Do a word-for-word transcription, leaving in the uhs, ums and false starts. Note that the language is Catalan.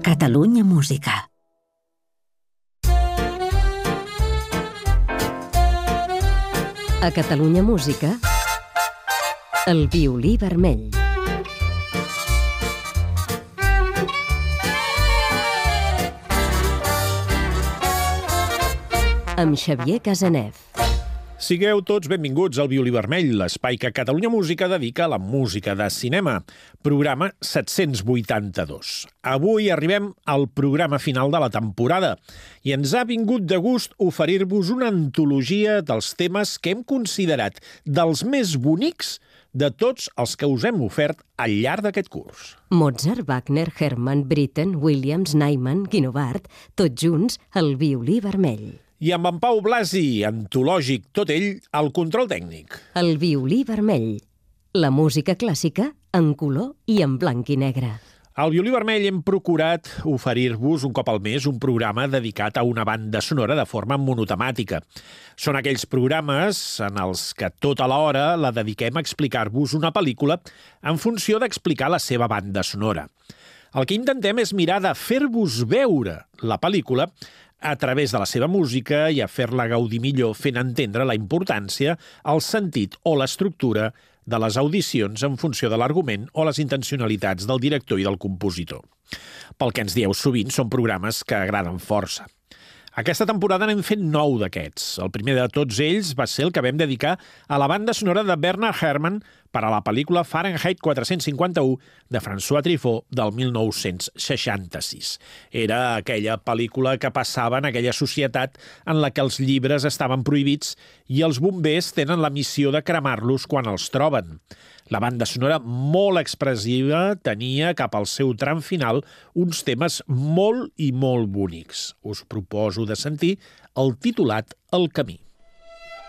Catalunya Música. A Catalunya Música, el violí vermell. Amb Xavier Casanev. Sigueu tots benvinguts al Violí Vermell, l'espai que Catalunya Música dedica a la música de cinema. Programa set-cents vuitanta-dos. Avui arribem al programa final de la temporada i ens ha vingut de gust oferir-vos una antologia dels temes que hem considerat dels més bonics de tots els que us hem ofert al llarg d'aquest curs. Mozart, Wagner, Hermann, Britten, Williams, Nyman, Guinovart, tots junts al Violí Vermell. I amb en Pau Blasi, antològic tot ell, al control tècnic. El Violí Vermell. La música clàssica en color i en blanc i negre. Al Violí Vermell hem procurat oferir-vos un cop al mes un programa dedicat a una banda sonora de forma monotemàtica. Són aquells programes en els que tota l'hora la dediquem a explicar-vos una pel·lícula en funció d'explicar la seva banda sonora. El que intentem és mirar de fer-vos veure la pel·lícula a través de la seva música i a fer-la gaudir millor fent entendre la importància, el sentit o l'estructura de les audicions en funció de l'argument o les intencionalitats del director i del compositor. Pel que ens dieu sovint, són programes que agraden força. Aquesta temporada n'hem fet nou d'aquests. El primer de tots ells va ser el que vam dedicar a la banda sonora de Bernard Herrmann per a la pel·lícula Fahrenheit quatre-cents cinquanta-u de François Truffaut del mil nou-cents seixanta-sis. Era aquella pel·lícula que passava en aquella societat en la que els llibres estaven prohibits i els bombers tenen la missió de cremar-los quan els troben. La banda sonora molt expressiva tenia cap al seu tram final uns temes molt i molt bonics. Us proposo de sentir el titulat El camí.